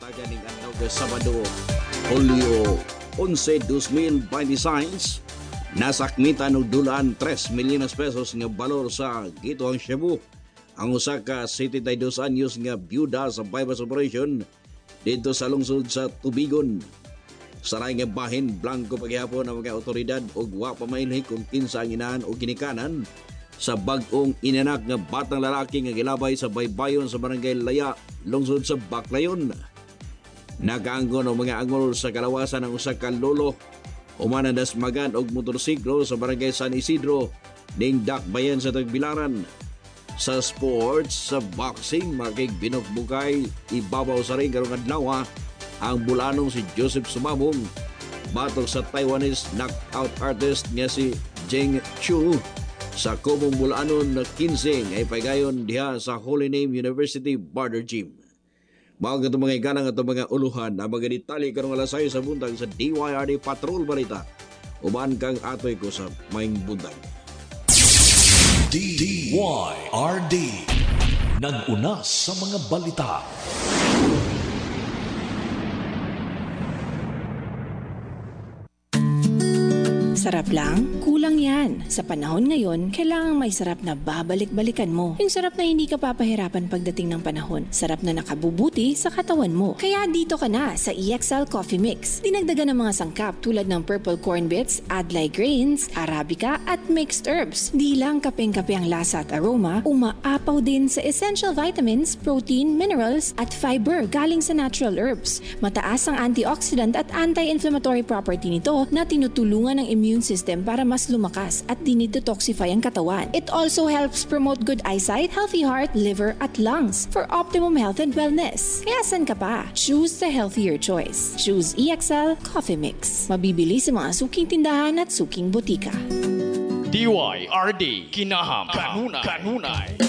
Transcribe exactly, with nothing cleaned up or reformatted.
Taga ning adlaw ka Sabado, Hulyo eleven, twenty twenty-six, nasakmitan og dulaan tres milyones pesos nga balor sa Gitoang Cebu. Ang usa ka setenta y dos anyos nga byuda sa bypass operation dito sa lungsod sa Tubigon. Saray nga bahin, blanco paghihapon ang mga otoridad og wa pa mainhi kung kinsa ang inahan o ginikanan sa bag-ong inanak nga batang lalaki nga gilabay sa baybayon sa barangay Laya, lungsod sa Baclayon. Nagaanggon ang mga angol sa kalawasan ng usa ka lolo human dasmagan og motorsiklo sa barangay San Isidro ning dakbayan sa Tagbilaran. Sa sports, sa boxing, magig binukbukay ibabaw sa ring karong adlaw ang bulanong si Joseph Sumabong batok sa Taiwanese knockout artist nga si Jing Chu sa kumong bulanon na fifteen ay pagayon diha sa Holy Name University Barter Gym. Mao nga mga ganang ato mga uluhan ang mga detalye karong alas sais sa buntag sa D Y R D Patrol Balita. Uban kang atoy ko sa maing buntag. D Y R D nag-una sa mga balita. Sarap lang? Kulang yan. Sa panahon ngayon, kailangang may sarap na babalik-balikan mo. Yung sarap na hindi ka papahirapan pagdating ng panahon. Sarap na nakabubuti sa katawan mo. Kaya dito ka na sa E X L Coffee Mix. Dinagdagan ng mga sangkap tulad ng purple corn bits, adlay grains, arabica at mixed herbs. Di lang kapeng-kape ang lasa at aroma, umaapaw din sa essential vitamins, protein, minerals at fiber galing sa natural herbs. Mataas ang antioxidant at anti-inflammatory property nito na tinutulungan ng immune system para mas lumakas at dinidetoxify ang katawan. It also helps promote good eyesight, healthy heart, liver at lungs for optimum health and wellness. Kaya san ka pa? Choose the healthier choice. Choose E X L Coffee Mix. Mabibili sa mga suking tindahan at suking botika. D Y R D Kinaham Kanunay Kanunay